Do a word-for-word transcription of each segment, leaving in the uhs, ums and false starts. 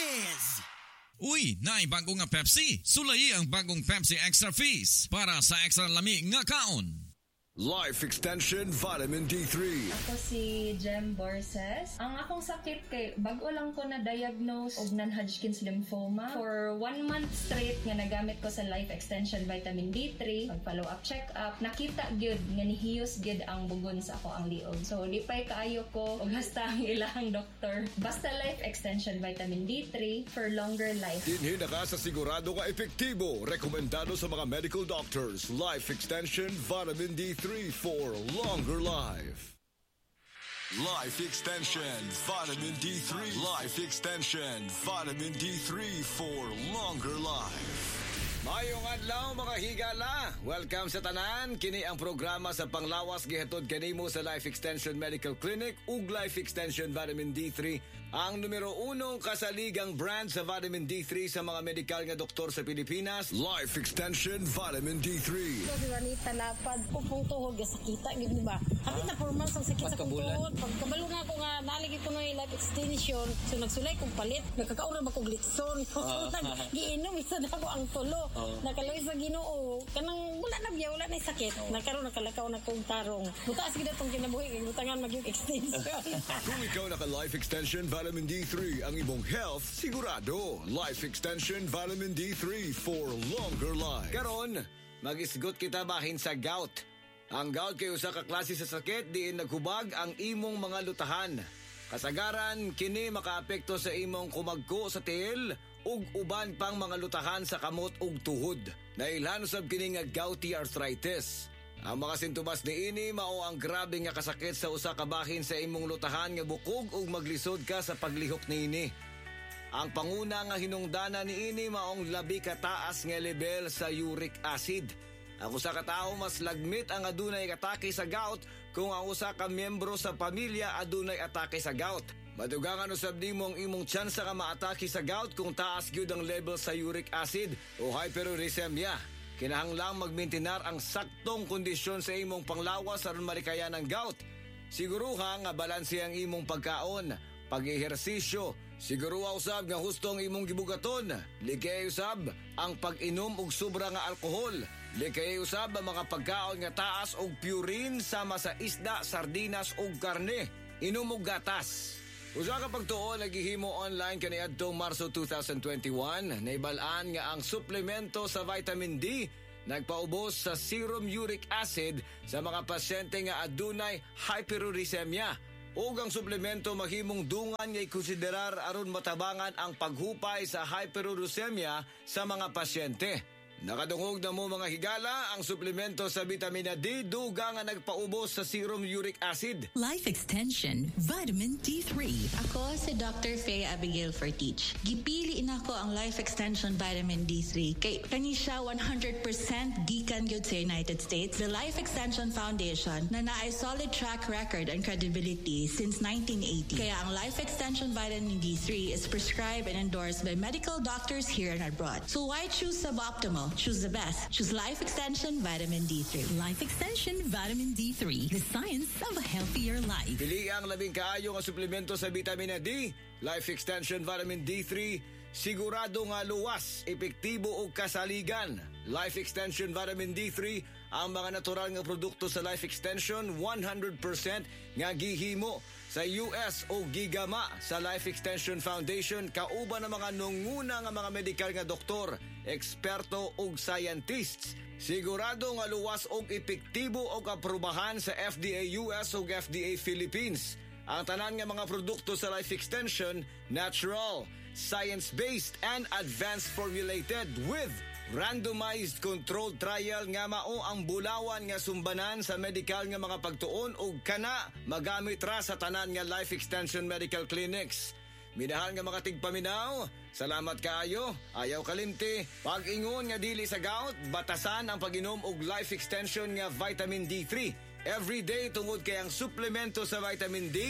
Fizz! Uy, naay bago nga Pepsi. Sulay ang bagong Pepsi Extra Fizz para sa extra lami nga kaon. Life Extension Vitamin D three. Ako si Jem Borses. Ang akong sakit kay bago lang ko na-diagnose og non-Hodgkin's lymphoma. For one month straight nga nagamit ko sa Life Extension Vitamin D three. Pag-follow up, check up, nakita gyud nga nihiyos gyud ang bugon sa ako ang liog. So lipay kaayo ko og hasta ang ilang doktor. Basta Life Extension Vitamin D three for longer life. Dinhi na ka sa sigurado ka epektibo. Rekomendado sa mga medical doctors. Life Extension Vitamin D three for longer life. Life Extension Vitamin D three. Life Extension Vitamin D three for longer life. Mayong adlaw mga higala. Welcome sa tanan. Kini ang programa sa panglawas gihatod kanimo sa Life Extension Medical Clinic ug Life Extension Vitamin D three, ang numero uno kasaligang brand sa vitamin D three sa mga medikal nga doktor sa Pilipinas. Life Extension Vitamin D three. Ito si Juanita Lapad, pupong tuhod, sakita, gini ba? Hapit na formal sa sakit sa kong tuhod. Pagkabalo nga ako nga, naligid ko ng Life Extension, so nagsulay kong palit, nagkakaura ba kong glitson. Giinom, isa na ako ang tulo. Nakaloy sa Ginoo, kanang wala na biya, wala na sakit. Nakaroon, nakalakaw na kong tarong. Butaas kita itong kinabuhi, butangan mag-yung extension. Kung ikaw naka Life Extension Vitamin D three, ang imong health sigurado. Life Extension Vitamin D three for longer life. Karon, mag-isgot kita bahin sa gout. Ang gout kay usa ka klase sa sakit diin naghubag ang imong mga lutahan. Kasagaran, kini makaapekto sa imong kumagko sa tiil ug uban pang mga lutahan sa kamot ug tuhod. Nailhan usab kini nga gouty arthritis. Ang mga sintomas niini mao ang grabe nga kasakit sa usa ka bahin sa imong lutahan nga bukog ug maglisod ka sa paglihok niini. Ang panguna nga hinungdanan niini maong labi ka taas nga level sa uric acid. Ang usa ka tawo mas lagmit ang adunay atake sa gout kung ang usa ka miyembro sa pamilya adunay atake sa gout. Madugangan usab nimo ang imong tsansa nga maatake sa gout kung taas gyud ang level sa uric acid o hyperuricemia. Kinahanglang magmaintenar ang saktong kondisyon sa imong panglawas aron marikayan ang gout. Siguruha nga balanse ang imong pagkaon, pag-ehersisyo. Siguruha usab nga husto ang imong gibugaton. Likay usab ang pag-inom og sobra nga alkohol. Likay usab ang mga pagkaon nga taas og purine sama sa isda, sardinas ug karne. Inom og gatas. Usa ka pagtuon naghihimo online kaniadtong Marso twenty twenty-one, naibalaan nga ang suplemento sa vitamin D nagpaubos sa serum uric acid sa mga pasyente nga adunay hyperuricemia. Ug ang suplemento mahimong dungan nga ikonsiderar aron matabangan ang paghupay sa hyperuricemia sa mga pasyente. Nakadungog na mo mga higala, ang suplemento sa vitamina D duga nga nagpaubos sa serum uric acid. Life Extension Vitamin D three. Ako si Doctor Faye Abigail Fortich. Gipili na ko ang Life Extension Vitamin D three kay kani siya one hundred percent gikan gyud sa United States. The Life Extension Foundation na naay solid track record and credibility since nineteen eighty. Kaya ang Life Extension Vitamin D three is prescribed and endorsed by medical doctors here and abroad. So why choose suboptimal? Choose the best. Choose Life Extension Vitamin D three. Life Extension Vitamin D three. The science of a healthier life. Pili ang labing kaayo nga suplemento sa vitamina D. Life Extension Vitamin D three. Sigurado nga luwas, epektibo ug kasaligan. Life Extension Vitamin D three. Ang mga natural nga produkto sa Life Extension one hundred percent nga gihimo sa U S o gigama sa Life Extension Foundation kauban ng mga nunguna nga mga medikal nga doktor, eksperto ug scientists. Sigurado nga luwas og epektibo og aprubahan sa F D A U S ug F D A Philippines. Ang tanan nga mga produkto sa Life Extension natural, science-based and advanced formulated with randomized controlled trial nga mao ang bulawan nga sumbanan sa medical nga mga pagtuon ug kana magamit ra sa tanan nga Life Extension Medical Clinics. Minahal nga mga tigpaminaw, salamat kaayo, ayaw kalimti. Pag-ingon nga dili sa gout, batasan ang pag-inom og Life Extension nga vitamin D three. Every day tungod kay ang suplemento sa vitamin D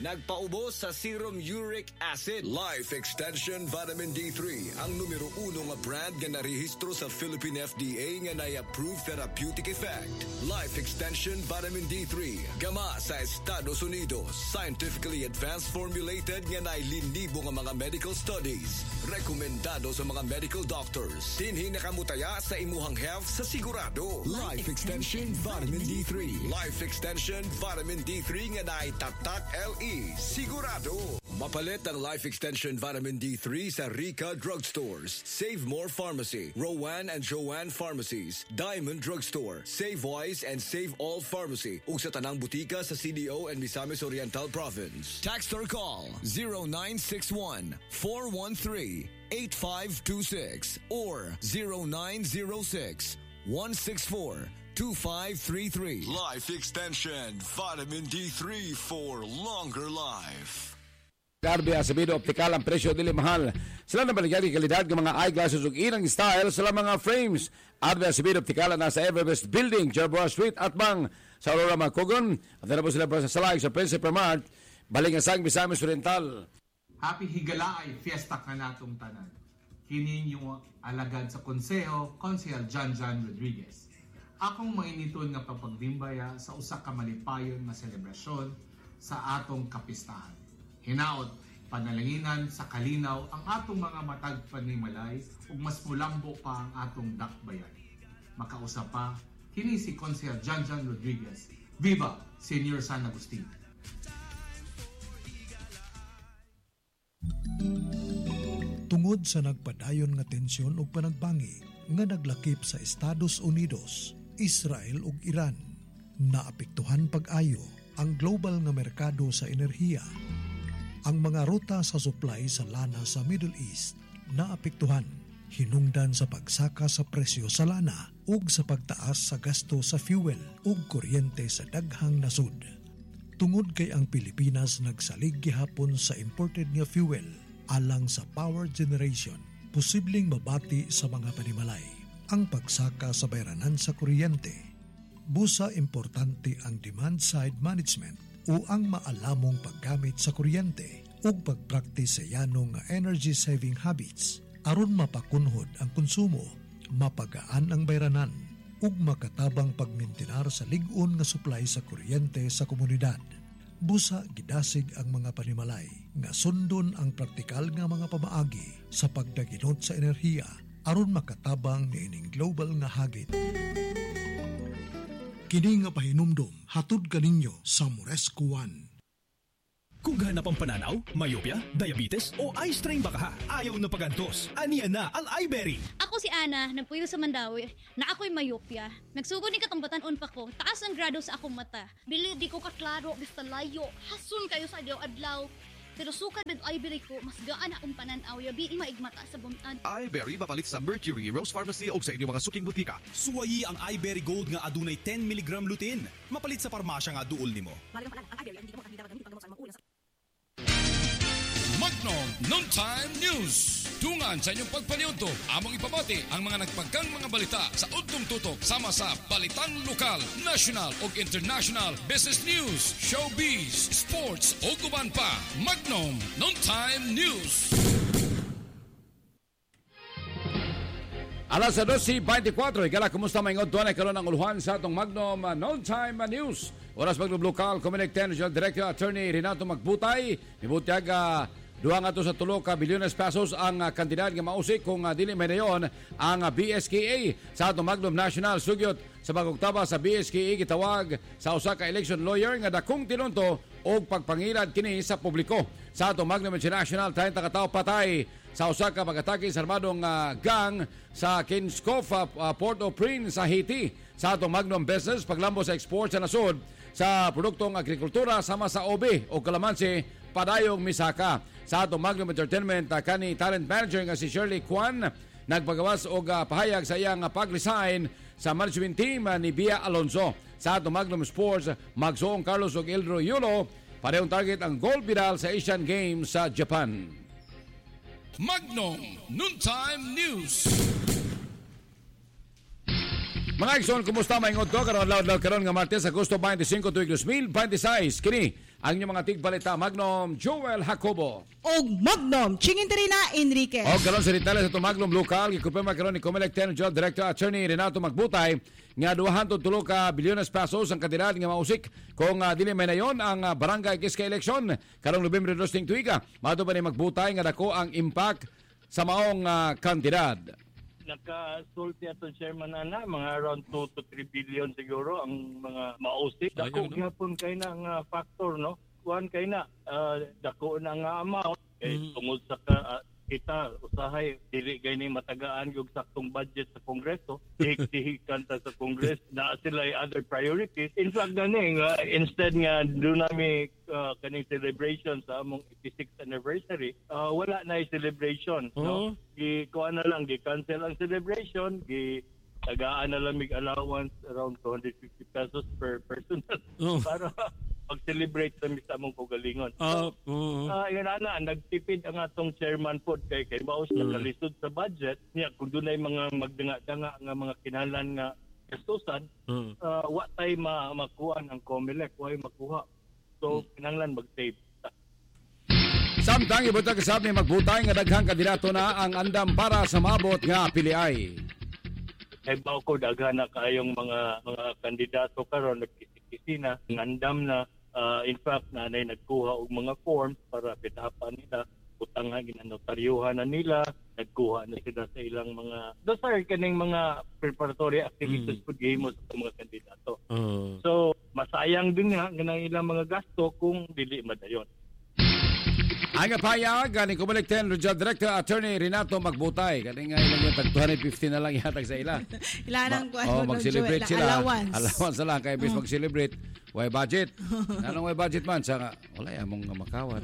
nagpaubos sa serum uric acid. Life Extension Vitamin D three, ang numero uno nga brand nga narehistro sa Philippine F D A nga na-approve therapeutic effect. Life Extension Vitamin D three, gama sa Estados Unidos, scientifically advanced formulated nga nailinibo nga mga medical studies. Rekomendado sa mga medical doctors. Dinhi nakamutaya sa imuhang health sa sigurado. Life Extension Vitamin D three. Life Extension Vitamin D three nga naitatak L E. Sigurado. Mapalit ang Life Extension Vitamin D three sa Rica Drugstores, Save More Pharmacy, Rowan and Joanne Pharmacies, Diamond Drugstore, Save Wise and Save All Pharmacy, ug sa tanang butika sa C D O and Misamis Oriental Province. Text or call zero nine six one, four one three, eight five two six or zero nine zero six, one six four, two five three three. Life Extension Vitamin D three for longer life. Garbi Acevedo Optical, ang presyo dili mahal. Sila na baligyan ng kalidad ng mga eyeglasses ug ilang style sa mga frames. Garbi Acevedo Optical na sa Everbest Building, Jerboa Street at Bang sa Aurora Macogon. At na po sila sa Salag sa Principe Mart, Balingasang, Misamis Oriental. Happy Higalaay Fiesta ka natong tanan. Kini yung alagad sa konseho, Konsehal John John Rodriguez. Akong mainiton nga papagdimbaya sa usa ka malipayon nga selebrasyon sa atong kapistahan. Hinaot, panalanginan sa kalinaw ang atong mga matag panimalay ug mas mulambo pa ang atong dakbayan. Makausap pa, kini si Konsehal John John Rodriguez. Viva Senior San Agustin! Tungod sa nagpadayon nga tensyon ug panagbangi nga naglakip sa Estados Unidos, Israel ug Iran, naapektuhan pag-ayo ang global nga merkado sa enerhiya. Ang mga ruta sa supply sa lana sa Middle East naapektuhan, hinungdan sa pagsaka sa presyo sa lana ug sa pagtaas sa gasto sa fuel ug kuryente sa daghang nasud. Tungod kay ang Pilipinas nagsalig gihapon sa imported nga fuel alang sa power generation, posibleng mabati sa mga panimalay ang pagsaka sa bayranan sa kuryente. Busa importante ang demand-side management o ang maalamong paggamit sa kuryente ug pagpraktis sa yanong energy-saving habits aron mapakunhod ang konsumo, mapagaan ang bayranan ug makatabang pagmintinar sa lig-on nga supply sa kuryente sa komunidad. Busa gidasig ang mga panimalay nga sundon ang praktikal nga mga pamaagi sa pagdaginot sa enerhiya aron makatabang niining global nga hagit. Kini nga pahinumdom hatod kaninyo sa Moresco One. Kung ganap ang pananaw, myopia, diabetes o eye strain baka ha, ayaw na pagantos. Aniya na ang iBerry. Ako si Ana, nagpuyo sa Mandawi, na ako'y myopia. Nagsugod ni katambatan unpa ko, taas ang grado sa akong mata. Bili di ko kaklaro, basta layo, hasun kayo sa adlaw-adlaw. Pero sukat med iBerry ko, mas gaan akong pananaw, yabi maigmata sa buntad. iBerry mapalit sa Mercury, Rose Pharmacy o sa inyong mga suking butika. Suwayi ang iBerry Gold nga adunay ten milligram lutein. Mapalit sa parmasya nga duol nimo. Magnum Noontime News. Tungan sa inyong pagpaniunto, among ipabati ang mga nagpagkang mga balita sa udtong tutok sama sa balitang lokal, national ug international, business news, showbiz, sports ug uban pa. Magnum Noontime News. Alas dose twenty-four, ikala kumusta may ngodtuan ay karon ang uluhan sa atong Magnum uh, Noontime News. Oras Magnum Local, Comelec National Director Attorney Renato Magbutay, mibutiag uh, duha nga to sa tulo ka bilyones pesos ang uh, kantidad nga mausik kung uh, dili mayroon ang uh, B S K A sa atong Magnum National sugyot sa bagong sa B S K A gitawag sa usa ka election lawyer nga dakong tinunto og pagpangilad kini sa publiko. Sa atong Magnum International, thirty ka tawo patay sa usa ka pag-atake sa armadong uh, gang sa Kinskov, uh, Port-au-Prince sa Haiti. Sa atong Magnum Business, paglambo sa export sa nasod sa produktong agrikultura sama sa O B o kalamansi padayong misaka. Sa atong Magnum Entertainment, uh, kani talent manager nga si Shirley Kwan nagpagawas og uh, pahayag sa iyang uh, pag-resign sa management team uh, ni Bia Alonso. Sa atong Magnum Sports, magsuong Carlos og Eldro Yulo, parehong target ang gold medal sa Asian Games sa Japan. Magnum Noontime News. Mga igsoon, kumusta may ngot ko? Karoon loud loud karoon nga Martes, Agosto twenty-five, tuig two thousand twenty-six. Kini ang inyong mga tigbalita, Magnum Joel Jacobo. Og Magnum Chinginterina Enriquez. O karon sa detalye sa Magnum Local, gikumpirma karon ni Comelec General Director Attorney Renato Magbutay nga duwahan tulo ka bilyones pesos ang kandidat nga mausik kung uh, dili may nayon ang uh, barangay Kiska election karong Nobyembre dos ning tuiga. Mato pa ni Magbutay nga dako ang impact sa maong uh, kandidat. Naka-sulti atong chairman ana mga around two to three billion siguro ang mga mausik. Dako gyapon kay na nga factor no. Kuan kay na uh, dako na nga amount kay mm. tungod sa ka, uh, kita usahay dili gayni matagaan yung saktong budget sa Kongreso. Dihik-dihikan ta sa Kongreso na sila ay other priorities. In fact gani nga instead nga do nami uh, kaning celebration sa among eighty-sixth anniversary, uh, wala na celebration uh-huh. no. Gi kuan na lang gi cancel ang celebration, gi tagaan na lang mig allowance around two hundred fifty pesos per person oh. para mag-celebrate sa misa mong kugalingon. So, uh, uh, uh, yun na, nagtipid ang atong chairman po kay kay Baos uh, na kalisod sa budget niya kung doon ay mga magdanga-danga nga mga kinahanglan nga gastusan, uh, uh, wa tay ma makuha ang Comelec, wa makuha. So, kinahanglan mag-save. Samtang ibutang kasab ni Magbutay nga daghang kandidato na ang andam para sa mabot nga piliay. Ay bao ko daghan na kayong mga mga kandidato karon nagkisi-kisi na, ngandam na. Uh, in fact, nanay nagkuha og mga forms para pitapan nila, utangan ginanotaryuhan na nila, nagkuha na sila sa ilang mga dosar kaning mga preparatory activities mm. pud gihimo sa mga kandidato. Uh. So, masayang din nga ganang ilang mga gasto kung dili madayon. Ang payag ganing Comelec Regional Director Attorney Renato Magbutay. Kaning nga ilang yung tag two hundred fifty na lang yatag sa ila. Ilanang ko oh, mag-celebrate sila. Allowance. Allowance na lang kay bis oh. mag-celebrate. Way budget. Anong way budget man sa wala among makawat.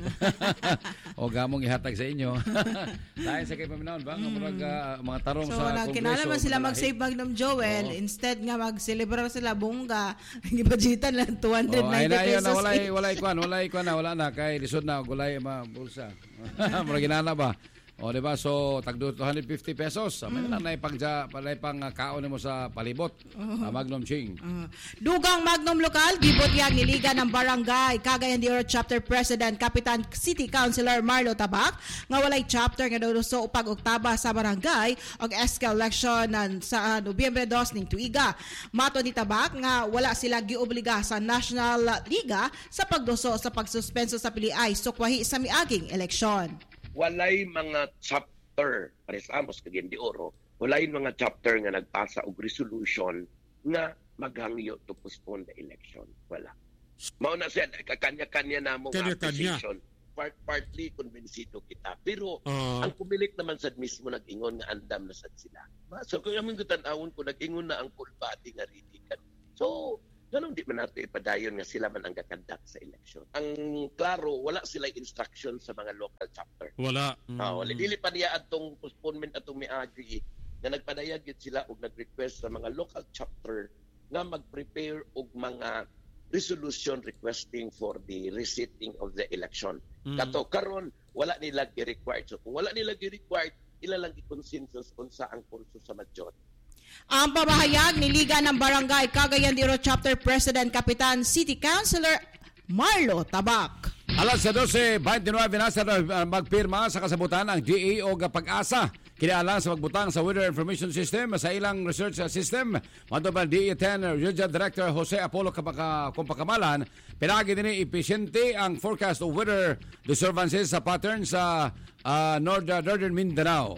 O gamong ihatag sa inyo. Dahil sa kay paminaon ba nga murag uh, mga tarong so, sa Kongreso. So kinahanglan sila mag-save Magnum Joel, oh. instead nga mag-celebrate sila bongga. Gibudgetan lang two hundred ninety oh, ay, pesos. Na, walay walay kwan, walay kwan na wala na kay lisod na gulay ma bulsa. Mura ginana ba? O diba? So tagdo two hundred fifty pesos. May mm. na ipagja palay pang kaon mo sa palibot. Uh, Magnum Ching. Uh. Dugang Magnum Lokal gibot yang niliga ng barangay Cagayan de Oro Chapter President Kapitan City Councilor Marlo Tabak nga walay chapter nga daruso upag oktaba sa barangay og S K election sa Nobyembre dos ning tuiga. Mato ni Tabak nga wala sila giobliga sa National Liga sa pagduso sa pagsuspenso sa piliay sukwahi sa miaging eleksyon. Walay mga chapter para sa Amos Cagayan de Oro, walay mga chapter nga nagpasa og resolution nga maghangyo to postpone the election. Wala. Mao na siya kanya-kanya na mo position. Part partly konbensido kita. Pero uh, ang Comelec naman sad mismo nag-ingon nga andam na sad sila. So kung aming gutan-awon ko nag-ingon na ang full body nga ready kan. So ganun di man nato ipadayon nga sila man ang gakandak sa election. Ang klaro, wala sila instruction sa mga local chapter. Wala. Mm. Uh, wala. Dili pa niya atong postponement atong miagi na nagpadayag yun sila o nag-request sa mga local chapter nga mag-prepare og mga resolution requesting for the resetting of the election. Mm. Kato, karon wala nila gi-required. So kung wala nila gi-required, ila lang i-consensus kung sa ang pulso sa majority. Ang pamahayag ni Liga ng Barangay Cagayan de Oro Chapter President Kapitan City Councilor Marlo Tabak. Alas sa dose twenty-nine na sa magpirma sa kasabutan ang D A o Pag-asa. Kinaalang sa pagbutang sa Weather Information System sa ilang research system. Mato pa D A ten Regional Director Jose Apollo Kumpakamalan, pinagi din epesyente ang forecast of weather disturbances sa pattern sa uh, Northern Mindanao.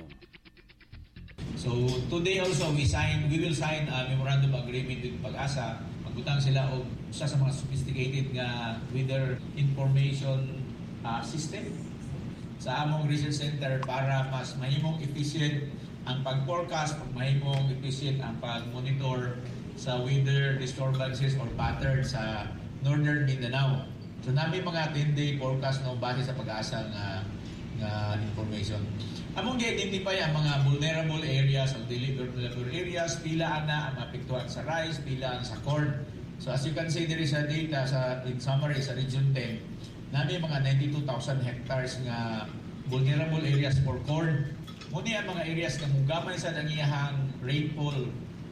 So today also we sign we will sign a memorandum agreement with Pag-asa. Magbutang sila og usa sa mga sophisticated nga weather information uh, system sa among research center para mas mahimong efficient ang pag-forecast, mahimong efficient ang pag-monitor sa weather disturbances or pattern sa Northern Mindanao. So namin mga ten day forecast no base sa Pag-asa nga nga information. Among gi-identify ang mga vulnerable areas, ang vulnerable areas, pila na ang maapektuhan sa rice, pila sa corn. So as you can see there is a data sa in summary sa Region ten, nami mga ninety-two thousand hectares nga vulnerable areas for corn. Muni ang mga areas nga mugamay sa nangiyahang rainfall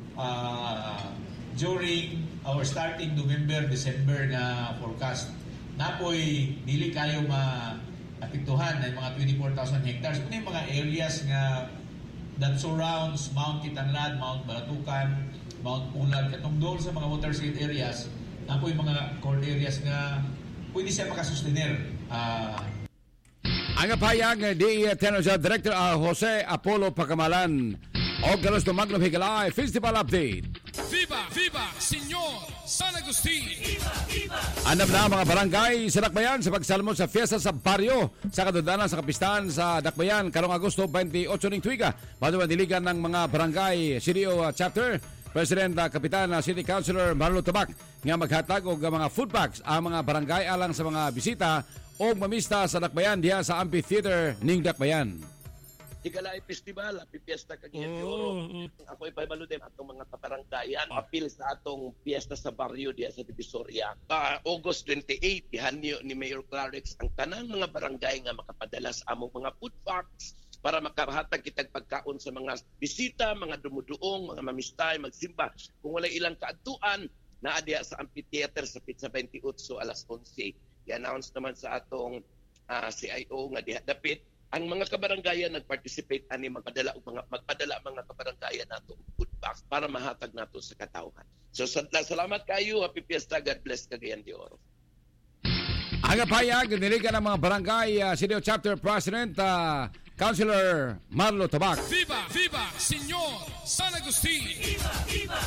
uh, during our starting November, December na forecast. napoy dili kayo maapektuhan ng mga twenty-four thousand hectares. Kung yung mga areas nga that surrounds Mount Kitanlad, Mount Baratukan, Mount Pulag, katong doon sa mga watershed areas, napoy mga core areas nga pwede siya makasustener. Uh, Ang payag di Tenosa Director uh, Jose Apollo Pagkamalan o galos ng Magnum Higalay Festival Update. Viva! Viva! Senyor San Agustin! Viva! Viva! Andam na mga barangay sa Dakbayan sa pagsalmo sa fiesta sa baryo sa kadudanan sa kapistahan sa Dakbayan karong Agosto twenty-eight ning tuiga. Bago diligan ng mga barangay C D O uh, Chapter President uh, Kapitan uh, City Councilor Marlo Tabak nga maghatag og mga food packs ang mga barangay alang sa mga bisita o mamista sa Dakbayan diha sa amphitheater ning Dakbayan. Higalay Festival, happy fiesta kagayan di Oro. Ako ipahibalo din atong mga kabaranggayan. Apil sa atong fiesta sa baryo diya sa Divisoria. Uh, August twenty-eight, ihanyo ni Mayor Clarix ang tanang mga barangay nga makapadala sa among mga food packs para makahatag kitag pagkaon sa mga bisita, mga dumuduong, mga mamistay, magsimba. Kung wala ilang kaadtuan, naa diya sa amphitheater sa Pizza twenty-eight so alas eleven. I-announce naman sa atong uh, C I O nga diha dapit. Ang mga kabaranggayan nag-participate ani magpadala og mga magpadala mga kabaranggayan nato og food box para mahatag nato sa katawhan. So salamat kayo, happy fiesta, God bless Cagayan de Oro. Ang payag niligan ng mga barangay uh, C D O Chapter President uh, Councilor Marlo Tabak. Viva! Viva! Senyor San Agustin! Viva! Viva!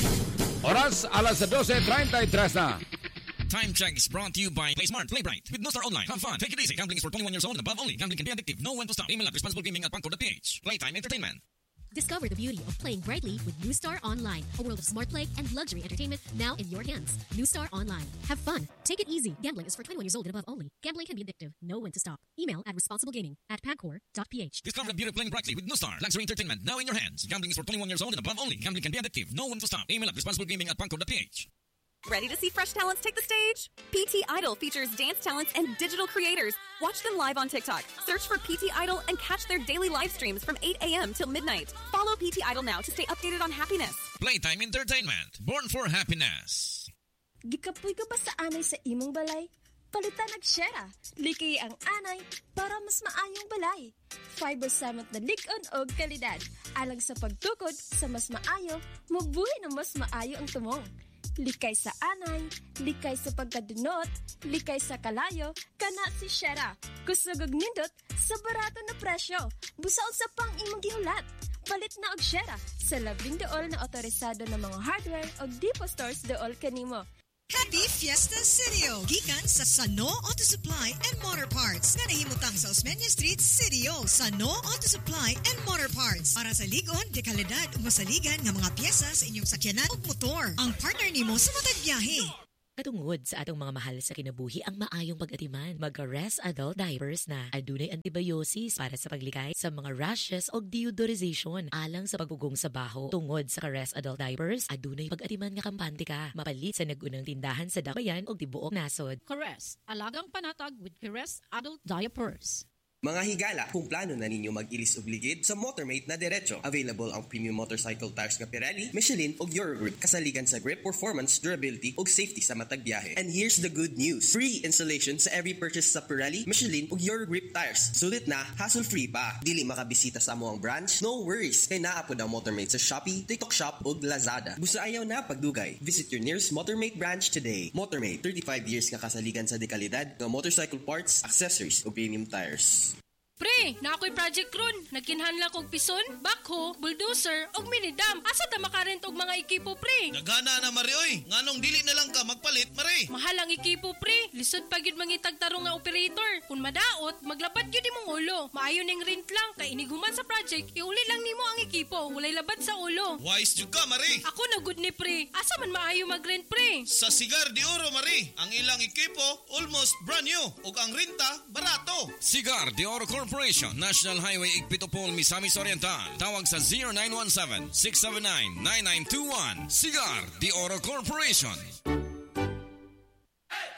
Oras alas twelve thirty-three na. Time check is brought to you by Play Smart, Play Bright with No Star Online. Have fun, take it easy. Gambling is for twenty-one years old and above only. Gambling can be addictive. Know when to stop. Email at responsible gaming at pangco dot p h. Playtime Entertainment. Discover the beauty of playing brightly with New Star Online, a world of smart play and luxury entertainment now in your hands. New Star Online. Have fun. Take it easy. Gambling is for twenty-one years old and above only. Gambling can be addictive. Know when to stop. Email at responsible gaming at pangco dot p h. Discover the beauty of playing brightly with New Star. Luxury entertainment now in your hands. Gambling is for twenty-one years old and above only. Gambling can be addictive. Know when to stop. Email at responsible gaming at pangco dot p h. Ready to see fresh talents take the stage? P T Idol features dance talents and digital creators. Watch them live on TikTok. Search for P T Idol and catch their daily live streams from eight a.m. till midnight. Follow P T Idol now to stay updated on happiness. Playtime Entertainment. Born for happiness. Gikapoy ka ba sa anay sa imong balay? Palitan nagshera. Liki ang anay para mas maayong balay. Fiber Summit na lig-on og kalidad. Alang sa pagtukod sa mas maayo, mabuhay na mas maayo ang tumong. Likay sa anay, likay sa pagkadunot, likay sa kalayo, kana si Shera. Kusugog nindot sa barato na presyo. Busaon sa pang imong gihulat. Palit na og Shera sa labing dool na otorisado ng mga hardware o depot stores dool kanimo. Happy Fiesta Cirio! Gikan sa Sano Auto Supply and Motor Parts nga nahimutang sa Osmeña Street, Cirio. Sano Auto Supply and Motor Parts para sa ligon, dekalidad o masaligan nga mga piyesa sa inyong sakyanan o motor. Ang partner nimo sa matag biyahe. Katungod sa atong mga mahal sa kinabuhi ang maayong pag-atiman. Mag-Rest Adult Diapers na. Adunay antibiosis para sa paglikay sa mga rashes o deodorization alang sa pagpugong sa baho. Tungod sa Rest Adult Diapers, adunay pag-atiman nga kampante ka. Mapalit sa nagunang tindahan sa Dakbayan o tibuok nasod. Caress, alagang panatag with Caress Adult Diapers. Mga higala, kung plano na ninyo mag-ilis og ligid sa Motormate na diretso, available ang premium motorcycle tires nga Pirelli, Michelin ug Eurogrip, kasaligan sa grip, performance, durability ug safety sa matag biyahe. And here's the good news. Free installation sa every purchase sa Pirelli, Michelin ug Eurogrip tires. Sulit na, hassle-free pa. Dili makabisita sa amoang branch? No worries. Kay naa po daw Motormate sa Shopee, TikTok Shop ug Lazada. Busa ayaw na pagdugay. Visit your nearest Motormate branch today. Motormate, thirty-five years nga kasaligan sa dekalidad nga motorcycle parts, accessories ug premium tires. Pre, na ako'y project ron. Nagkinhanla kog pison, backhoe, bulldozer, og minidam. Asa ta makarent og mga ekipo, pre? Nagana na, Mari, oy. Nganong dili na lang ka magpalit, Mari? Mahal ang ekipo, pre. Lisod pa gyud mangitag tarong nga operator. Kung madaot, maglabat gyud imong ulo. Maayo ning rent lang, kay iniguman sa project, iuli lang nimo ang ekipo. Walay labat sa ulo. Wise jud ka, Mari. Ako na good ni, pre. Asa man maayo mag-rent, pre? Sa Cigar de Oro, Mari. Ang ilang ekipo, almost brand new. Ug ang renta, barato. Cigar de Oro Corporation, National Highway Igpitopol, Misamis Oriental. Tawag sa zero nine one seven, six seven nine, nine nine two one. Cigar de Oro Corporation. Sa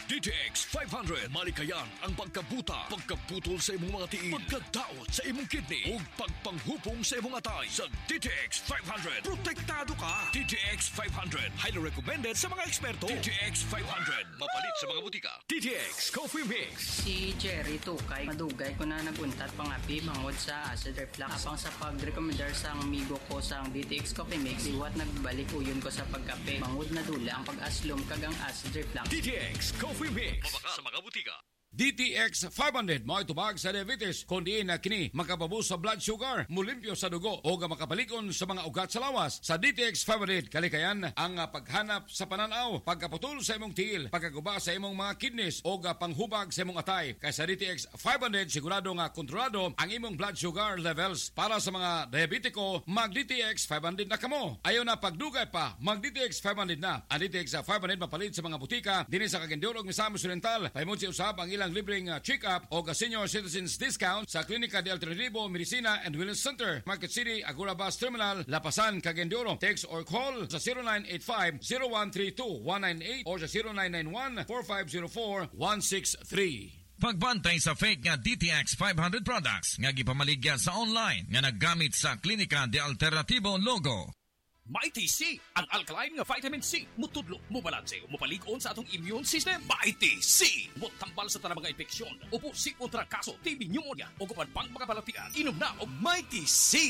D T X five hundred. Malikayan ang pagkabuta, pagkaputol sa imong mga tiil, pagkadaot sa imong kidney, ug pagpanghupong sa imong atay. Sa D T X five hundred, protektado ka. D T X five hundred, highly recommended sa mga eksperto. D T X five hundred, mapalit sa mga butika. D T X Coffee Mix. Si Jerry Tukay, madugay ko na naguntat pangapi mangod sa acid reflux. Apang sa pag-recommendar sa amigo ko sa D T X Coffee Mix, iwat nagbalik uyon ko sa pagkape. Mangod na dula ang pag-aslom kagang acid reflux. D T X Coffee Mix. Mabaka sa mga butika. D T X five hundred mo itubag sa diabetes kundi na kini makapabus sa blood sugar, mulimpyo sa dugo o makapalikon sa mga ugat sa lawas. Sa D T X five hundred kalikayan ang paghanap sa pananaw, pagkaputol sa imong tiil, pagkaguba sa imong mga kidneys o panghubag sa imong atay. Kaya sa D T X five hundred sigurado nga kontrolado ang imong blood sugar levels. Para sa mga diabetiko, mag D T X five hundred na kamo. Ayaw na pagdugay pa, mag D T X five hundred na. Ang D T X five hundred mapalit sa mga butika dinhi sa Cagayan ug Misamis Oriental. Paimod si usab ang ilang libreng uh, check-up o senior citizens discount sa Klinika de Alternativo, Medicina and Wellness Center, Market City, Agora Bus Terminal, Lapasan, Cagayan de Oro. Text or call sa zero nine eight five, zero one three two, one nine eight or sa zero nine nine one, four five zero four, one six three. Pagbantay sa fake nga D T X five hundred products nga gipamaligya sa online nga naggamit sa Klinika de Alternativo logo. Mighty C, ang alkaline nga vitamin C. Mutudlo, mubalanse, mupalig-on sa atong immune system. Mighty C, mutambal sa tanang mga infeksyon. Upo si kontra kaso, T B pneumonia, o kupan pang mga balatian. Inom na og Mighty C.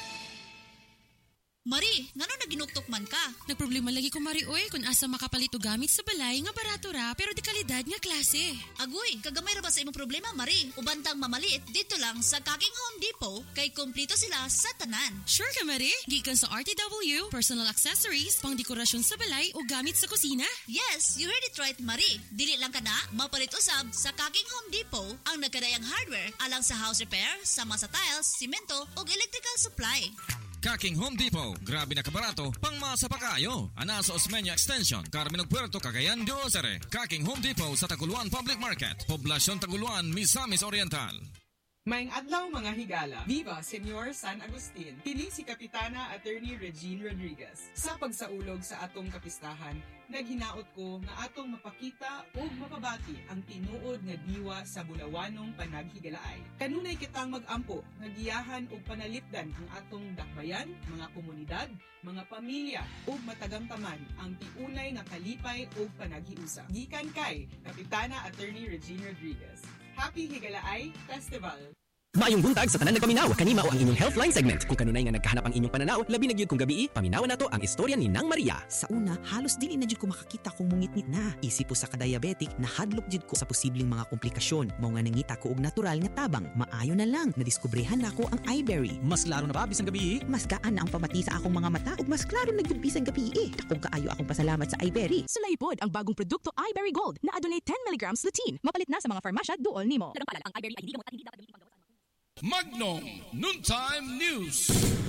Mari, ngano naginuktok man ka? Nagproblema lagi ko, Mari, oy, kung asa makapalit og gamit sa balay nga barato ra pero di kalidad nga klase. Agoy, kagamay ra ba sa imong problema, Mari? Ubantang mamalit dito lang sa Kaking Home Depot kay kompleto sila sa tanan. Sure ka, Mari? Gikan sa R T W, personal accessories, pang dekorasyon sa balay o gamit sa kusina? Yes, you heard it right, Mari. Dili lang ka na mapalit usab sa Kaking Home Depot ang nagkadayang hardware alang sa house repair, sama sa tiles, simento ug electrical supply. Kaking Home Depot, grabe na kabarato, pang masa pa kayo. Ana sa Osmeña Extension, Carmen Puerto, Cagayan de Oro. Kaking Home Depot sa Taguluan Public Market, Poblasyon Taguluan, Misamis Oriental. Maayong adlaw mga higala. Viva Senyor San Agustin. Kini si Kapitana Attorney Regine Rodriguez. Sa pagsaulog sa atong kapistahan, naghinaot ko nga atong mapakita o mapabati ang tinuod nga diwa sa bulawanong panaghigalaay. Kanunay kitang mag-ampo, nagiyahan o panalipdan ang atong dakbayan, mga komunidad, mga pamilya o matagamtaman ang tiunay nga kalipay o panaghiusa. Gikan kay Kapitana Attorney Regine Rodriguez. Happy Higalaay Festival! Maayong buntag sa tanan nagpaminaw, kanima o ang inyong Healthline segment. Kung kanunay nga nagkahanap ang inyong pananaw, labi na gyud kung gabi, paminawan nato ang istorya ni Nang Maria. Sa una, halos dili na gyud ko makakita kung mungitnit na. Isip po sa ka-diabetic, nahadlok gyud ko sa posibleng mga komplikasyon. Mao nga nangita ko og natural nga tabang. Maayo na lang, nadiskobrehan nako ang iBerry. Mas klaro na ba bisan gabi? Mas gaan na ang pamati sa akong mga mata ug mas klaro na gyud bisan gabi. Dakong kaayo akong pasalamat sa iBerry. Sulay pod ang bagong produkto iBerry Gold na adunay ten milligrams lutein. Mapalit na sa mga farmasya duol nimo. Ang iBerry ay hindi gamot at hindi dapat gamitin panggawa sa Magnum Noontime News.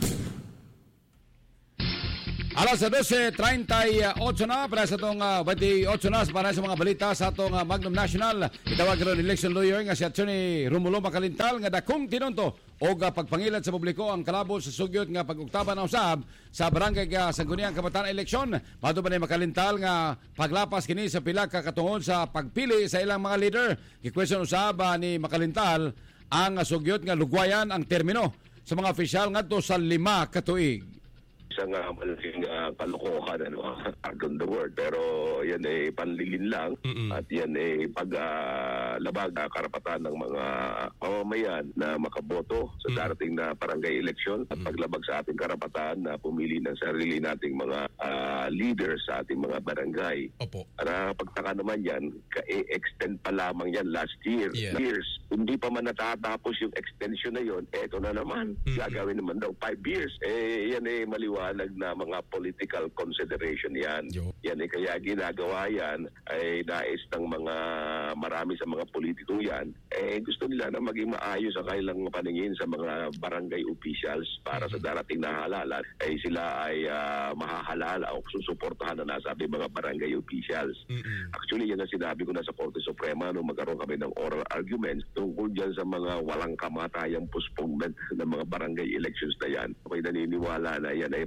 Alas dose thirty-eight na para sa itong uh, twenty-eight na para sa mga balita sa itong uh, Magnum National. Itawag ron election lawyer nga si Attorney Romulo Macalintal nga dakong tinunto o uh, pagpangilan sa publiko ang kalabot sa sugyot nga pag-uktaban na usab sa barangay uh, Sangguniang Kabataan eleksyon. Mato ba ni Macalintal nga paglapas kini sa pila ka katungod sa pagpili sa ilang mga leader. Gikwestiyon usab uh, ni Macalintal ang uh, sugyot nga lugwayan ang termino sa mga opisyal ngadto sa lima ka tuig. Isang uh, malaking uh, kalokohan ano, pardon the word, pero yan ay eh, panlilin lang. Mm-mm. At yan ay eh, paglabag uh, uh, karapatan ng mga mamamayan na makaboto sa darating na barangay election at paglabag sa ating karapatan na pumili ng sarili nating mga uh, leaders sa ating mga barangay. Opo. Para pagtaka naman yan, ka-extend pa lamang yan last year. Yeah. Years. Hindi pa man natatapos yung extension na yon, eto na naman. Mm-hmm. Gagawin naman daw five years. Eh, yan eh maliwa na mga political consideration yan. Yo. Yan eh, kaya ginagawa yan ay nais ng mga marami sa mga politiko yan. Eh gusto nila na maging maayos ang kailang paningin sa mga barangay officials para mm-hmm. sa darating na halalan. Eh sila ay uh, mahahalal o susuportahan na nasabi mga barangay officials. Mm-hmm. Actually yan ang sinabi ko na sa Korte Suprema nung magkaroon kami ng oral arguments tungkol dyan sa mga walang kamatayang postponement ng mga barangay elections na yan. Ako'y naniniwala na yan ay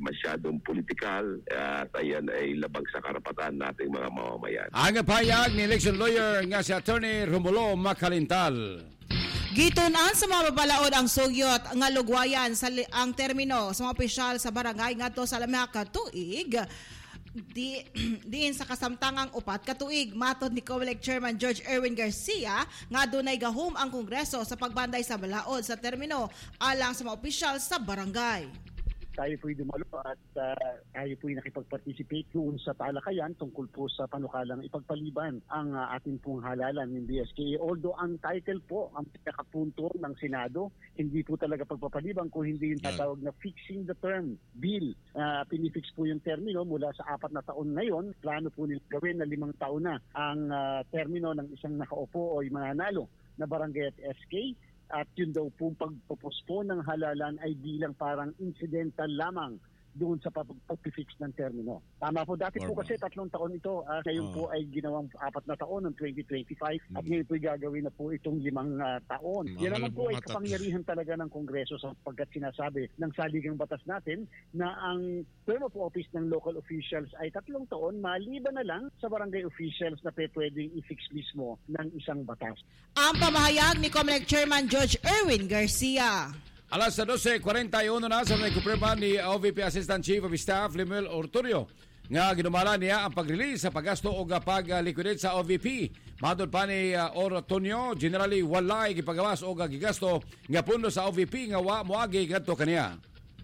masyadong politikal at ayan ay labag sa karapatan nating mga mamamayan. Ang payag ni election lawyer nga si Attorney Romulo Macalintal. Gitunan sa mga babalaod ang sugyot nga lugwayan sa li- ang termino sa mga opisyal sa barangay ngadto sa lamang ka tuig di diin sa kasamtangang upat ka tuig. Matod ni Comelec Chairman George Erwin Garcia nga dunay gahom ang Kongreso sa pagbanday sa balaod sa termino alang sa mga opisyal sa barangay. Tayo po'y dumalo at uh, tayo po'y nakipag-participate doon sa talakayan tungkol po sa panukalang ipagpaliban ang uh, ating pong halalan ng B S K A. Although ang title po, ang pinakapunto ng Senado, hindi po talaga pagpapaliban kung hindi yung tatawag na fixing the term bill. Uh, pinifix po yung termino mula sa apat na taon ngayon. Plano po nila gawin na limang taon na ang uh, termino ng isang nakaupo o mananalo na barangay at S K. At yun daw pong pagpopospon ng halalan ay bilang parang incidental lamang doon sa pag-fix ng termino. Tama po, dati po kasi tatlong taon ito. Uh, ngayon oh. po ay ginawang apat na taon ng twenty twenty-five mm. at ngayon po gagawin na po itong limang uh, taon. Yan naman po ay kapangyarihan talaga ng Kongreso sapagkat sinasabi ng saligang batas natin na ang term of office ng local officials ay tatlong taon maliban na lang sa barangay officials na pwedeng i-fix mismo ng isang batas. Ang pamahayag ni Comelec Chairman George Erwin Garcia. Alas dose forty y uno na sa nagkuprema ni O V P Assistant Chief of Staff Lemuel Orturio nga ginumala niya ang pag-release sa paggasto o pag-liquidate sa O V P. Madod pa ni uh, Orturio, generally walay gipagawas o gigasto nga pundo sa O V P nga wa moagi kadto kaniya.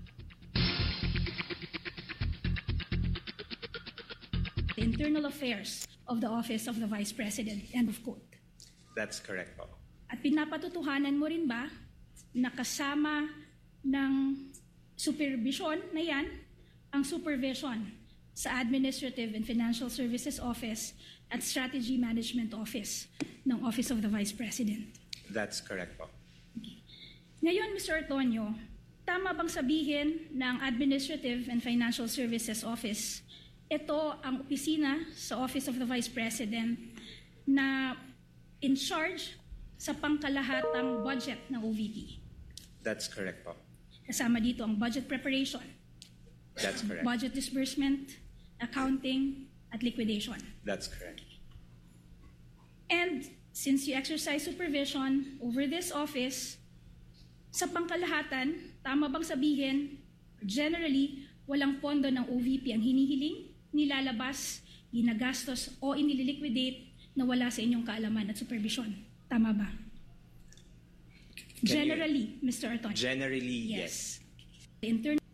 The internal affairs of the Office of the Vice President. End of quote. That's correct po. At pinapatutuhanan mo rin ba nakasama ng supervision na yan, ang supervision sa Administrative and Financial Services Office at Strategy Management Office ng Office of the Vice President? That's correct po. Okay. Ngayon, Mister Antonio, tama bang sabihin ng Administrative and Financial Services Office, ito ang opisina sa Office of the Vice President na in charge sa pangkalahatang budget ng O V P? That's correct po. Kasama dito ang budget preparation, That's correct. budget disbursement, accounting, at liquidation. That's correct. And since you exercise supervision over this office, sa pangkalahatan, tama bang sabihin, generally, walang pondo ng O V P ang hinihiling, nilalabas, ginagastos o inililiquidate na wala sa inyong kaalaman at supervision? Tama ba? Can Generally, you, Mister Antonio. Generally, yes. yes. Intern-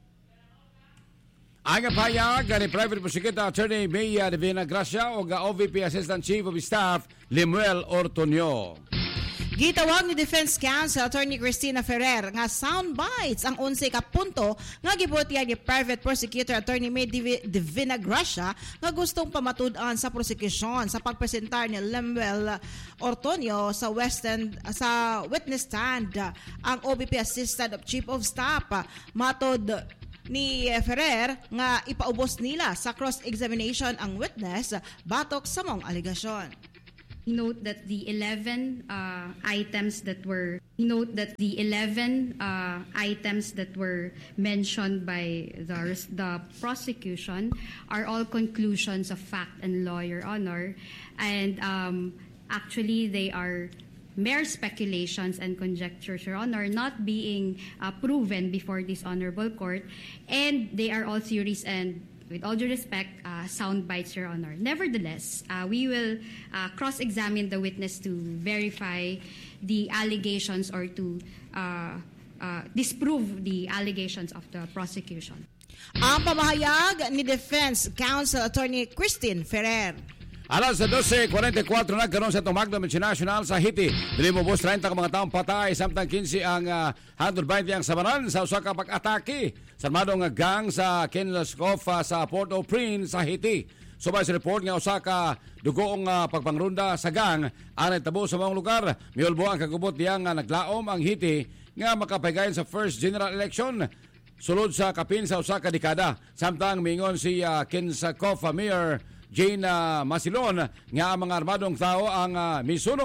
Ang payag ni Private Prosecutor Attorney Mia Divina Gracia o O V P Assistant Chief of Staff Lemuel Orturio. Gitawag ni Defense Counsel Attorney Cristina Ferrer nga sound bites ang unse ka punto nga gibutihan ni Private Prosecutor Attorney May Divina Gracia nga gustong pamatud-an sa prosecution sa pagpresentar ni Lemuel Orturio sa Western sa witness stand ang O V P Assistant of Chief of Staff. Matod ni Ferrer nga ipaubos nila sa cross-examination ang witness batok sa mong aligasyon. Note that the eleven uh, items that were note that the eleven uh, items that were mentioned by the the prosecution are all conclusions of fact and law, Your Honor, and um, actually they are mere speculations and conjectures, Your Honor, not being uh, proven before this honorable court, and they are all theories and, with all due respect, uh, sound bites, Your Honor. Nevertheless, uh, we will uh, cross-examine the witness to verify the allegations or to uh, uh, disprove the allegations of the prosecution. Ang pamahayag ni Defense Counsel Attorney Christine Ferrer. Alas dose forty y cuatro na karon sa itong Magno International sa Haiti. Dili mo bus thirty ka mga taong patay, samtang fifteen ang uh, one hundred twenty ang sabaran sa usa ka pag-atake sa armadong gang sa Kinloskov uh, sa Port-au-Prince sa Haiti. Subay sa report nga usa ka dugoong uh, pagpangrunda sa gang anay tabo sa mga lugar. Miulbo ang kagubot diya nga naglaom ang Haiti nga makapahigayon sa first general election sulod sa kapin sa usa ka dekada. Samtang mingon si uh, Kinloskov uh, Mayor Jane uh, Masilon nga ang mga armadong tao ang uh, misunog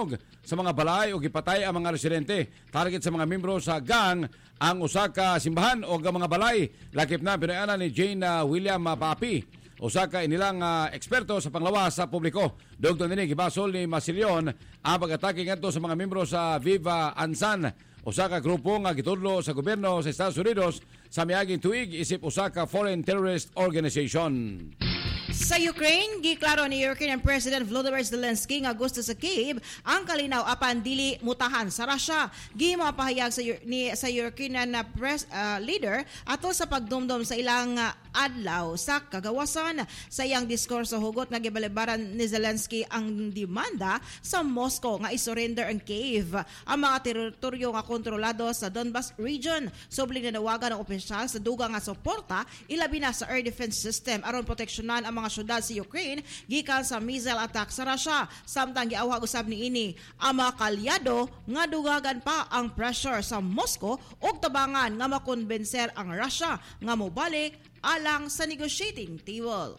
sa mga balay o gipatay ang mga residente. Target sa mga membro sa gang ang usa ka simbahan o mga balay. Lakip na pinayanan ni Jane uh, William uh, Papi. Usa ka inilang uh, eksperto sa panglawas sa publiko. Dugtong nini gibasol ni Masilyon ang pag-atake ngadto sa mga membro sa Viva Ansan. Usa ka grupo nga gitudlo sa gobyerno sa Estados Unidos sa miaging tuig isip usa ka foreign terrorist organization. Sa Ukraine, giklaro ni Ukrainian President Volodymyr Zelensky nga gusto sa Kyiv ang kalinaw apan dili mutahan sa Russia. Gimapahayag sa ni sa Ukrainian na press uh, leader ato sa pagdumdum sa ilang uh, adlaw sa kagawasan. Sa iyang diskurso hugot nga gibalibaran ni Zelensky ang demanda sa Moscow nga isurrender ang Kyiv ang mga teritoryo nga kontrolado sa Donbas region. Subling nanawagan ng opisyal sa dugang nga suporta ilabi na sa air defense system aron proteksyonan ang mga syudad sa Ukraine gikan sa missile attack sa Russia. Samtang giawhag usab ni ini ang mga kalyado nga dugagan pa ang pressure sa Moscow ug tabangan nga makonbenser ang Russia nga mobalik alang sa negotiating table.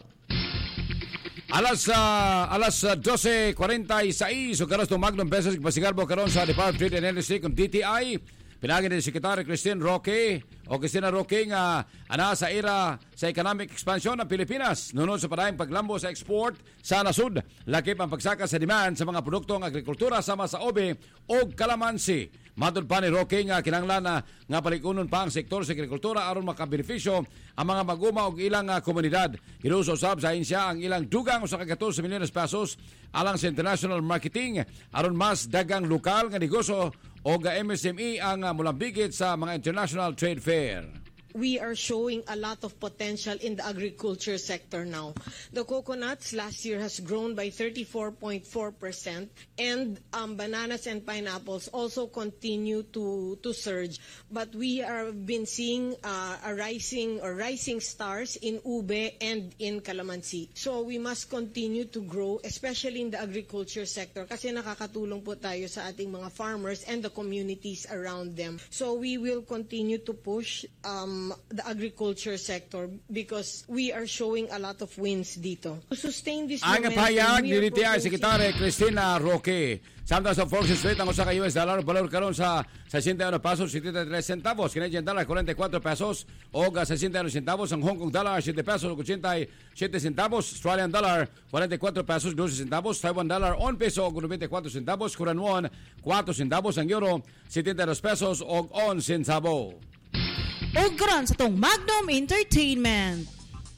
Alas uh, alas uh, twelve forty-six o karos Magnum Beses pasigarbo karon sa Department of Trade and Industry kung D T I. Pinagin ni Secretary Christine Roque o Christina Roque nga ana sa era sa economic expansion ng Pilipinas nunod sa padayong paglambo sa export sa nasud. Lakip ang pagsaka sa demand sa mga produktong agrikultura sama sa obe o kalamansi. Matod pa ni Roque nga kinahanglan na nga palikunon pa ang sektor sa agrikultura aron makabenepisyo ang mga maguma og ilang uh, komunidad. Ginuso usab sa insya ang ilang dugang usa ka katorse milyones pesos alang sa international marketing aron mas dagang lokal nga negosyo o ga M S M E ang uh, mulambigit sa mga international trade fair. We are showing a lot of potential in the agriculture sector now. The coconuts last year has grown by thirty-four point four percent and um, bananas and pineapples also continue to to surge. But we are been seeing uh, a rising or rising stars in ube and in calamansi. So we must continue to grow, especially in the agriculture sector kasi nakakatulong po tayo sa ating mga farmers and the communities around them. So we will continue to push um, the agriculture sector because we are showing a lot of wins dito. To sustain this ang momentum, pahayag we ni are D T I proposing... Secretary Christina Roque. Samtang sa Forex rate ang usa ka U S dollar valor karon sa sesenta pesos setenta y tres centavos, Canadian dollar cuarenta y cuatro pesos o sesenta y uno centavos, ang Hong Kong dollar siete pesos ochenta y siete centavos, Australian dollar cuarenta y cuatro pesos doce centavos, Taiwan dollar one peso o noventa y cuatro centavos, Korean won cuatro centavos, ang euro setenta y dos pesos o one centavo. O karon sa tong Magnum Entertainment.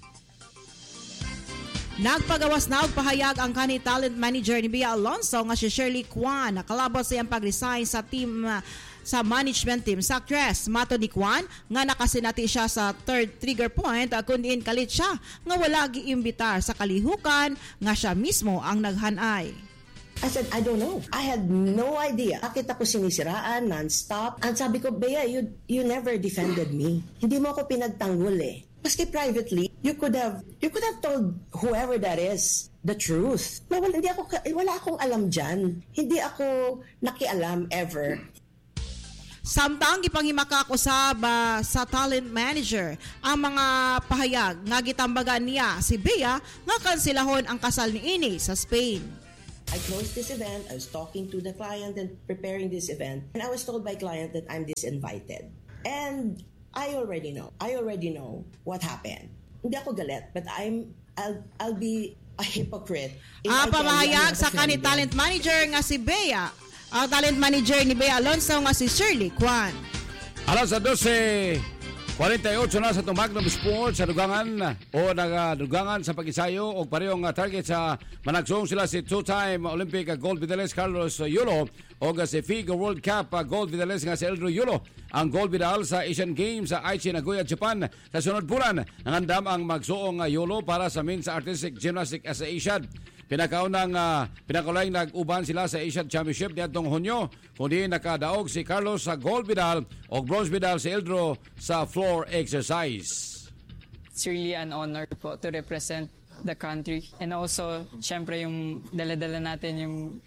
Nagpagawas na og pahayag ang kani talent manager ni Bea Alonso nga si Shirley Kwan nakalabot sa iyang pag-resign sa team uh, sa management team sa actress. Mato ni Kwan nga nakasinati siya sa third trigger point uh, kundi kalit siya nga wala giimbitar sa kalihukan nga siya mismo ang naghanay. I said, I don't know. I had no idea. Bakit ako sinisiraan non-stop? Ang sabi ko, Bea, you, you never defended me. Hindi mo ako pinagtanggol eh. Maski privately, you could have you could have told whoever that is the truth. No, wala, hindi ako, wala akong alam dyan. Hindi ako nakialam ever. Samtang gipanghimaka ko sa ba, sa talent manager ang mga pahayag nga gitambagan niya si Bea nga kansilahon ang kasal ni ini sa Spain. I closed this event. I was talking to the client and preparing this event, and I was told by client that I'm disinvited. And I already know. I already know what happened. Hindi ako galit, but I'm I'll I'll be a hypocrite. Ah, pamahayag sa kani talent manager nga si Bea. Ang talent manager ni Bea Alonso nga si Shirley Kwan. Alas twelve forty-eight na sa itong Magnum Sports sa dugangan o nagadugangan sa pag-isayo o parehong target sa managsong sila si two-time Olympic gold medalist Carlos Yulo o si FIGA World Cup gold medalist nga si Eldro Yulo. Ang gold medal sa Asian Games sa Aichi, Nagoya, Japan sa sunod bulan. Nangandam ang magsuong Yulo para sa men's artistic gymnastic association. Pinakaunang uh, pinakulaing nag-uban sila sa Asian Championship niadtong Hunyo kundi nakadaog si Carlos sa gold medal o bronze medal si Eldro sa floor exercise. It's really an honor po to represent the country and also syempre yung dala-dala natin yung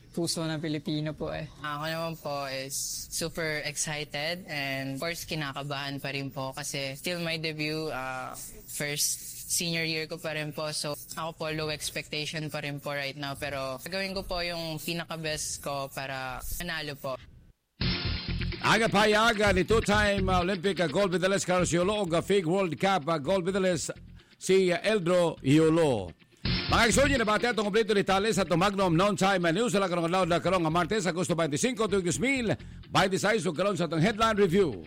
puso ng Pilipino po eh. Ako naman po is super excited and of course kinakabahan pa rin po kasi still my debut, uh, first senior year ko pa rin po. So ako po low expectation pa rin po right now pero gagawin ko po yung pinaka-best ko para manalo po. Aga payaga ni two-time uh, Olympic uh, gold medalist Carlos Yolo o uh, F I G World Cup uh, gold medalist si uh, Eldro Yolo. Mga eksonyo na bati atong kompleto ni Tales at Magnum Non-Time News sa karong adlaw na karong Martes, Agosto twenty-five, two thousand twenty-six ug karon sa atong headline review.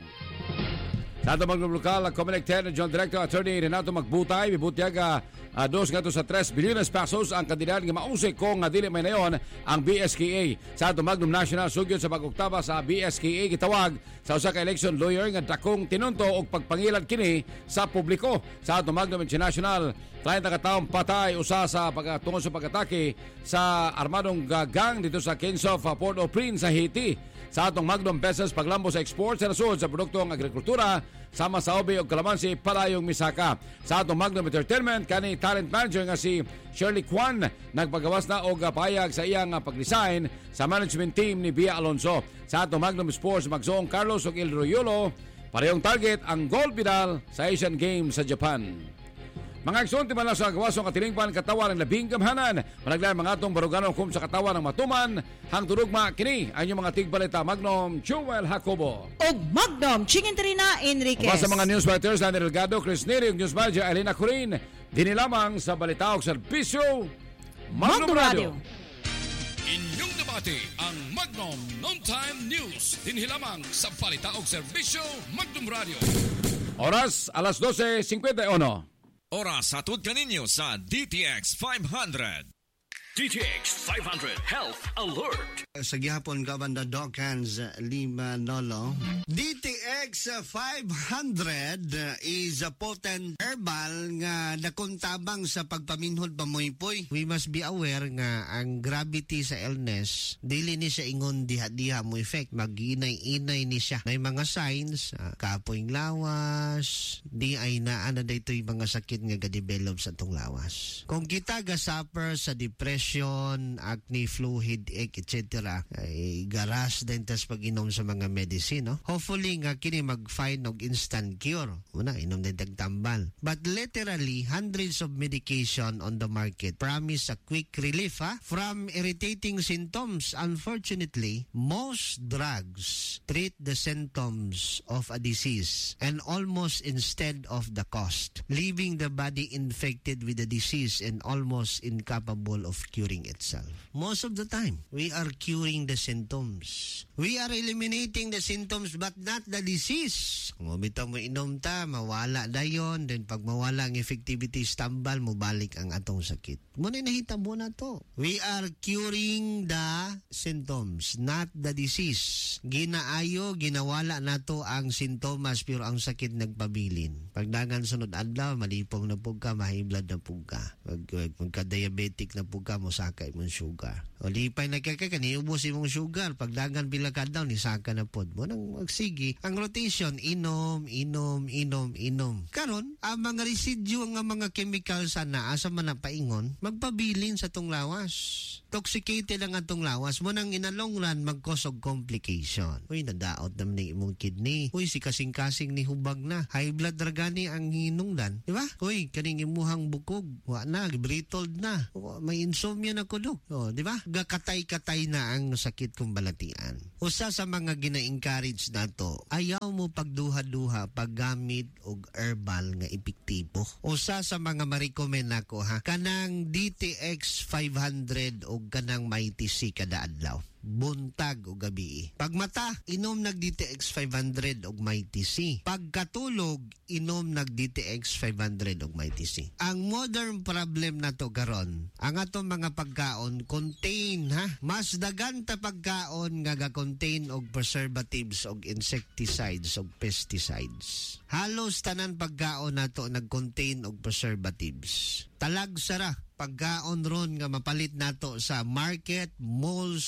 Sa atong Magnum Lokal, Comelec ten John Director Attorney Renato Magbutay, bibutyaga uh, dos nga sa tres bilyones pesos ang kandidat nga mausik kung nga dili may nayon ang B S K A. Sa atong Magnum National, sugyot sa pag-oktaba sa B S K A gitawag sa usa ka election lawyer nga dakong tinunto og pagpangilad kini sa publiko. Sa atong Magnum International, thirty ka taong patay usa sa pagtungod sa pag-atake sa armadong gang dito sa Kinsof, Port-au-Prince sa Haiti. Sa atong Magnum Pesos, paglambo sa export sa nasod sa produktong agrikultura, sama sa obi o kalamansi, palayong misaka. Sa atong Magnum Entertainment, kani talent manager nga si Shirley Kwan, nagpagawas na og payag sa iyang pag-resign sa management team ni Bia Alonso. Sa atong Magnum Sports, magsoong Carlos ug Eldro Yolo, parehong target ang gold medal sa Asian Games sa Japan. Mga aksyon, timan lang sa agawasong katilingpan katawan ng labing gamhanan. Managlayan mga atong baruganong kum sa katawan ng matuman. Hang turugma, kini ang inyong mga tigbalita Magnum Joel Jacobo. O Magnum Chinginterina Enriquez. Mga sa mga news writers, Danny Delgado, Chris Neri, ug news manager Elena Corin. Dinilamang sa balita o serbisyo Magnum, Magnum Radio. Inyong debate ang Magnum Non-Time News. Dinilamang sa balita o serbisyo Magnum Radio. Oras, alas twelve fifty-one. Oras hatod kaninyo sa D T X five hundred. D T X five hundred Health Alert. Sa gihapon ka banda Dawkins Lima Nolo. D T X five hundred is a potent herbal nga nakuntabang sa pagpaminhod pamoypoy. We must be aware nga ang gravity sa illness dili ni siya ingon diha-diha mo effect, mag-inay-inay ni siya. May mga signs, uh, kapoy lawas, di ay naa na daytoy mga sakit nga ga-develop sa atong lawas. Kung kita ga-suffer sa depression, acne, flu, headache, et cetera, ay garas din tas pag-inom sa mga medicine, no? Hopefully nga kini mag-find og instant cure. Una, inom din tagtambal. But literally, hundreds of medication on the market promise a quick relief ha? From irritating symptoms. Unfortunately, most drugs treat the symptoms of a disease and almost instead of the cost, leaving the body infected with the disease and almost incapable of curing itself. Most of the time, we are curing the symptoms. We are eliminating the symptoms but not the disease. Kung bitaw mo inom ta, mawala dayon. Then pag mawala ang effectivity, tambal mo balik ang atong sakit. Muna nahita mo na to. We are curing the symptoms, not the disease. Ginaayo, ginawala na to ang sintomas pero ang sakit nagpabilin. Pagdagan sunod adlaw, malipong na po ka, mahigh blood na po ka. Pag, pagka-diabetic na po ka, musakay mong sugar. O lipay na kaya ka, niubos mong sugar. Pagdagan bilakad daw, nisaka na po. Munang magsigi. Ang rotation, inom, inom, inom, inom. Karon, ang mga residue, ang mga chemicals na asa man na paingon, magpabilin sa tong lawas. Toxicated ang atong lawas. Munang in a long run, mag-cause of complication. Uy, nadaot naman ng imong kidney. Uy, si kasing-kasing ni hubag na. High blood dragani ang hinungdan. Diba? Uy, kaning imuhang bukog. Wa na, brittled na. O, may insomnia na kudok. O, diba? Gakatay-katay na ang sakit kong balatian. Usa sa mga gina-encourage na to, ayaw mo pagduha-duha paggamit og herbal nga epektibo. Usa sa mga ma-recommend nako ha, kanang D T X five hundred og kanang Mighty C kada adlaw. Buntag o gabi. Pagmata, inom nag D T X five hundred og Mighty C. Pagkatulog, inom nag D T X five hundred og Mighty C. Ang modern problem na to karon, ang atong mga pagkaon contain ha, mas dagan ta pagkaon nga ga-contain og preservatives og insecticides og pesticides. Halos tanan pagkaon nato nag-contain og preservatives. Talag sara pagkaon ron nga mapalit nato sa market, malls, convenience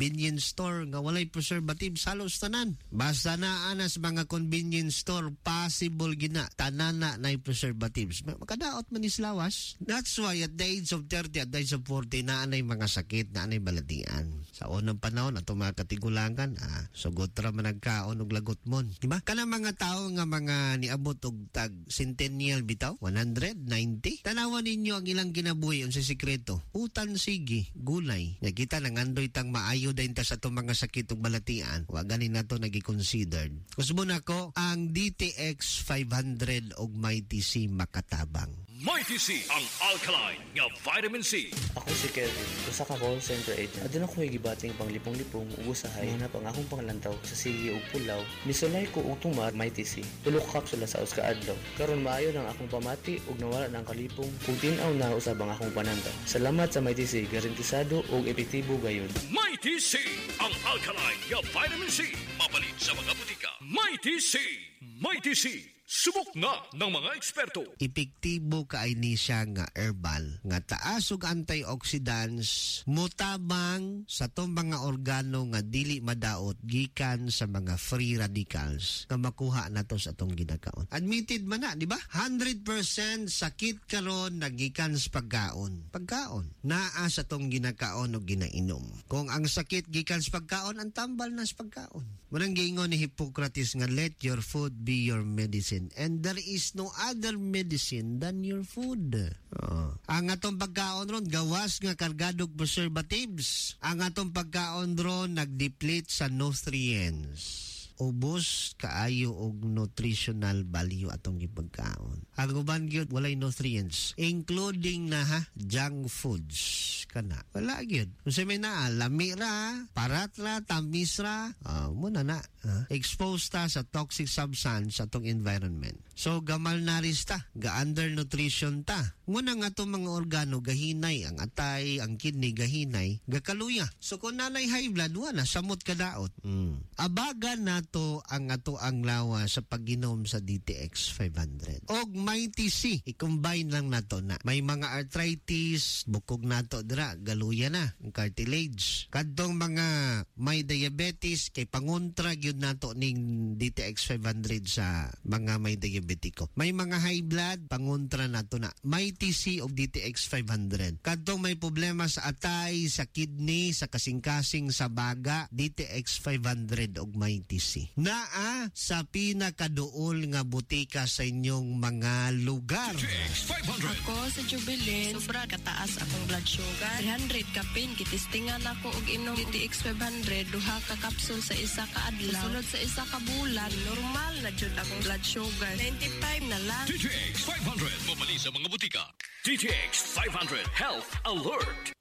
convenience store nga walay preservatives halos tanan. Basta naa na sa mga convenience store, possible gina tanana na preservatives. Makadaot man islawas. That's why at the age of thirty, at the age of forty, naanay mga sakit, naanay balatian. Sa unang panahon, ato mga katigulangan, ah, sugot ra man nagkaon og lagot mon. Diba? Kana mga tao nga mga niabot og tag centennial bitaw, one hundred ninety. Tanawan ninyo ang ilang kinabuhi sa sikreto. Utan sige, gulay. Nakita nang andoy tang maayo dayon ta sa atong mga sakit ug balatian. Wa ganin nato nagi-considered. Kusbo nako ang D T X five hundred og Mighty C makatabang. Mighty C ang alkaline nga vitamin C. Ako si Kevin, usa ka call center agent. Adun ako gibating panglipong-lipong ug usahay na pang akong panglantaw sa sige ug pulaw. Misulay ko og tumar Mighty C. Tulo ka kapsula sa usa ka adlaw. Karon maayo nang akong pamati ug nawala nang kalipong ug tin-aw na usab ang akong panantaw. Salamat sa Mighty C, garantisado ug epektibo gayud. Mighty C ang alkaline nga vitamin C. Mabalin sa mga butika. Mighty C. Mighty C. Subok na ng mga eksperto. Epektibo kaay ni siya nga herbal nga taas og antioxidants mutabang sa tong mga organo nga dili madaot gikan sa mga free radicals nga makuha nato sa atong ginakaon. Admitted man na, di ba? one hundred percent sakit karon nagikan sa pagkaon. Pagkaon naa sa tong ginakaon o ginainom. Kung ang sakit gikan sa pagkaon, ang tambal na sa pagkaon. Munang giingon ni Hippocrates nga let your food be your medicine. And there is no other medicine than your food. Oh. Ang atong pagkaon ron, gawas nga kargadog preservatives. Ang atong pagkaon ron, nagdeplete sa nutrients. Ubos kaayo og nutritional value atong gipagkaon. Ang uban gyud walay nutrients, including na ha junk foods kana. Wala gyud. Unsa may naa lami ra, parat ra, tamis ra, uh, muna na uh, exposed ta sa toxic substance sa atong environment. So gamal na ris ta, ga undernutrition ta. Muna nga atong mga organo gahinay, ang atay, ang kidney gahinay, gakaluya. So kung nanay high blood, wala samot kadaot. Mm. Abaga nato ang ato ang lawa sa pag-inom sa D T X five hundred. Og Mighty C, i-combine lang nato na. May mga arthritis, bukog nato dira, galuya na, ang cartilage. Kadtong mga may diabetes, kay pangontra gyud nato ning D T X five hundred sa mga may diabetiko. May mga high blood, pangontra nato na. Mighty C og D T X five hundred. Kadtong may problema sa atay, sa kidney, sa kasing-kasing, sa baga, D T X five hundred og Mighty C. Naa sa pinakaduol nga butika sa inyong mga lugar. Ako sa Jubilee, sobra kataas akong blood sugar. three hundred ka pin, kitistingan ako og inom D T X five hundred, duha ka kapsul sa isa ka adlaw. Sunod sa isa ka bulan, normal na jud akong blood sugar. ninety-five na lang. D T X five hundred, mabali sa mga butika. D T X five hundred Health Alert.